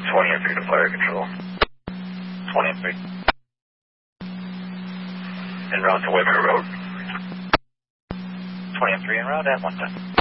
20 and 3 to fire control. 20 and 3. En route to Weber Road. 20 and 3 en route at 1 time.